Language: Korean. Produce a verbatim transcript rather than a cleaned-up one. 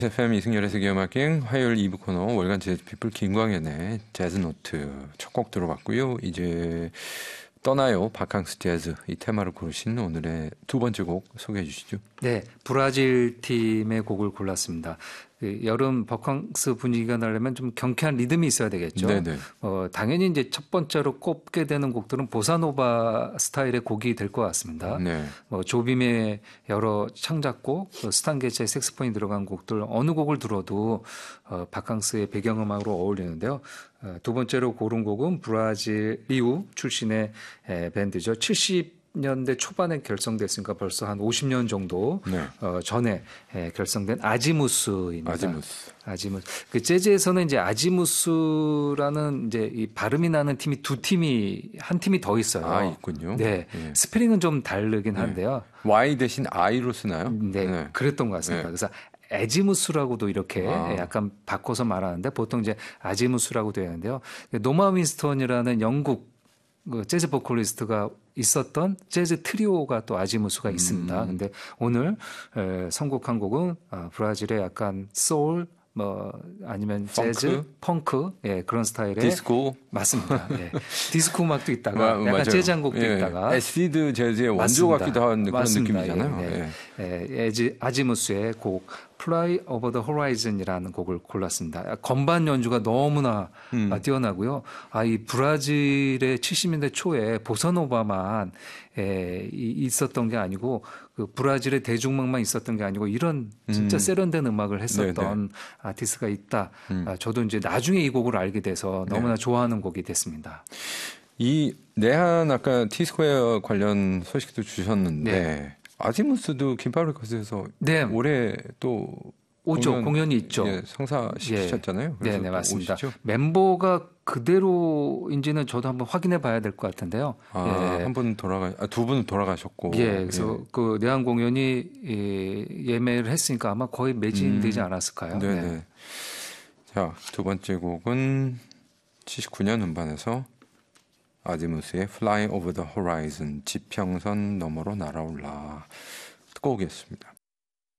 에프엠 이승열의 세계음악여행 화요일 이 부 코너 월간 재즈피플 김광현의 재즈노트 첫 곡 들어봤고요. 이제 떠나요 바캉스 재즈 이 테마를 고르신 오늘의 두 번째 곡 소개해 주시죠. 네, 브라질 팀의 곡을 골랐습니다. 그 여름 바캉스 분위기가 나려면 좀 경쾌한 리듬이 있어야 되겠죠. 네네. 어, 당연히 이제 첫 번째로 꼽게 되는 곡들은 보사노바 스타일의 곡이 될 것 같습니다. 네. 뭐 조빔의 여러 창작곡, 스탄 게츠의 색스폰이 들어간 곡들 어느 곡을 들어도 어, 바캉스의 배경음악으로 어울리는데요. 어, 두 번째로 고른 곡은 브라질 리우 출신의 에, 밴드죠. 칠십 년대 초반에 결성됐으니까 벌써 한 오십 년 정도 네. 어, 전에 에, 결성된 아지무스입니다. 아지무스. 아지무스. 그 재즈에서는 이제 아지무스라는 이제 이 발음이 나는 팀이 두 팀이 한 팀이 더 있어요. 아, 있군요. 네. 예. 스페링은 좀 다르긴 네. 한데요. Y 대신 I로 쓰나요? 네, 네. 그랬던 것 같습니다. 네. 그래서 에지무스라고도 이렇게 아. 약간 바꿔서 말하는데 보통 이제 아지무스라고 되어 있는데요. 노마 윈스턴이라는 영국 그 재즈 보컬리스트가 있었던 재즈 트리오가 또 아지무스가 있습니다. 음. 근데 오늘 에, 선곡한 곡은 아, 브라질의 약간 소울 뭐 아니면 펑크? 재즈, 펑크 예, 그런 스타일의 디스코. 맞습니다. 예. 디스코 음악도 있다가 아, 약간 맞아요. 재즈 한 곡도 예. 있다가 애시드 재즈의 원조 맞습니다. 같기도 한 그런 맞습니다. 느낌이잖아요. 예, 네. 예. 예, 에지, 아지무스의 곡 Fly Over the Horizon이라는 곡을 골랐습니다. 건반 연주가 너무나 음. 뛰어나고요. 아, 이 브라질의 칠십 년대 초에 보사노바만 에, 이, 있었던 게 아니고 그 브라질의 대중음악만 있었던 게 아니고 이런 진짜 음. 세련된 음악을 했었던 네네. 아티스트가 있다. 음. 아, 저도 이제 나중에 이 곡을 알게 돼서 너무나 네. 좋아하는 곡이 됐습니다. 이 내한 아까 티스퀘어 관련 소식도 주셨는데 네. 아지무스도 김밥 레코드에서 네. 올해 또 오죠. 공연, 공연이 있죠. 예, 성사시키셨잖아요. 네, 네, 또 맞습니다. 오시죠? 멤버가 그대로인지는 저도 한번 확인해 봐야 될 것 같은데요. 아, 예. 한 분 돌아가, 아, 두 분은 돌아가셨고. 예, 그래서 예. 그 내한 공연이 예, 예매를 했으니까 아마 거의 매진되지 음, 않았을까요? 네네. 네. 자, 두 번째 곡은 칠십구 년 음반에서 아지무스의 Fly Over the Horizon, 지평선 너머로 날아올라. 듣고 오겠습니다.